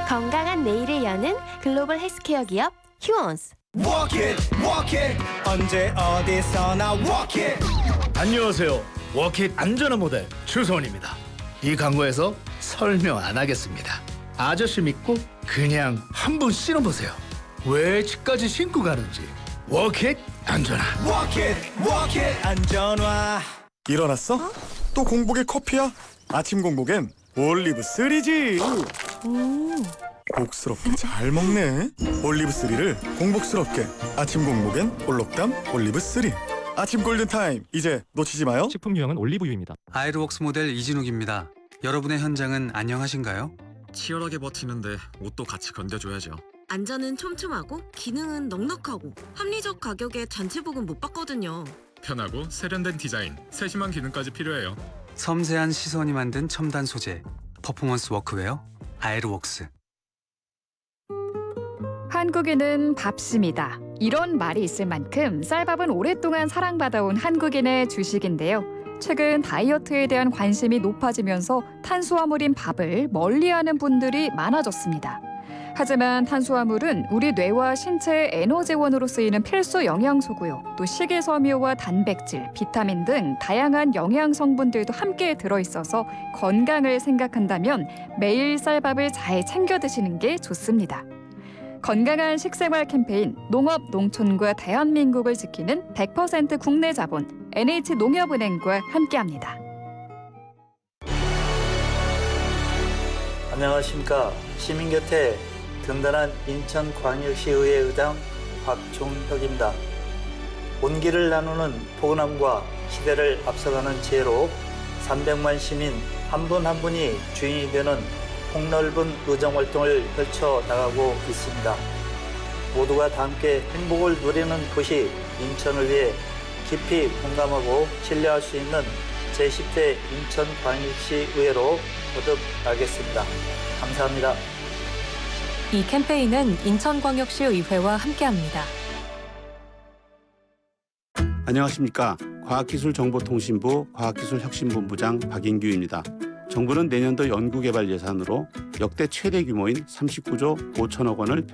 건강한 내일을 여는 글로벌 헬스케어 기업 휴원스. Walk it, 언제 어디서나 walk it. 안녕하세요. 워킷 안전한 모델 추성훈입니다. 이 광고에서 설명 안 하겠습니다. 아저씨 믿고 그냥 한번 신어보세요. 왜 집까지 신고 가는지. 워킷 안전한. Walk it, 안전화. 일어났어? 또 공복에 커피야? 아침 공복엔 올리브 3지. 복스럽게 잘 먹네. 올리브 3를 공복스럽게. 아침 공복엔 올록담 올리브 3. 아침 골든타임, 이제 놓치지 마요. 식품 유형은 올리브유입니다. 아이르웍스 모델 이진욱입니다. 여러분의 현장은 안녕하신가요? 치열하게 버티는데 옷도 같이 건져줘야죠. 안전은 촘촘하고 기능은 넉넉하고 합리적 가격에 잔치복은 못 받거든요. 편하고 세련된 디자인, 세심한 기능까지 필요해요. 섬세한 시선이 만든 첨단 소재, 퍼포먼스 워크웨어 아이르웍스. 한국인은 밥심이다. 이런 말이 있을 만큼 쌀밥은 오랫동안 사랑받아온 한국인의 주식인데요. 최근 다이어트에 대한 관심이 높아지면서 탄수화물인 밥을 멀리하는 분들이 많아졌습니다. 하지만 탄수화물은 우리 뇌와 신체의 에너지원으로 쓰이는 필수 영양소고요. 또 식이섬유와 단백질, 비타민 등 다양한 영양 성분들도 함께 들어있어서 건강을 생각한다면 매일 쌀밥을 잘 챙겨 드시는 게 좋습니다. 건강한 식생활 캠페인 농업, 농촌과 대한민국을 지키는 100% 국내 자본 NH농협은행과 함께합니다. 안녕하십니까. 시민 곁에 든든한 인천광역시의회 의장 박종혁입니다. 온기를 나누는 포근함과 시대를 앞서가는 지혜로 300만 시민 한 분 한 분이 주인이 되는 폭넓은 의정활동을 펼쳐나가고 있습니다. 모두가 다 함께 행복을 누리는 곳이 인천을 위해 깊이 공감하고 신뢰할 수 있는 제10대 인천광역시의회로 거듭나겠습니다. 감사합니다. 이 캠페인은 인천광역시의회와 함께합니다. 안녕하십니까. 과학기술정보통신부 과학기술혁신본부장 박인규입니다. 정부는 내년도 연구개발 예산으로 역대 최대 규모인 39조 5천억 원을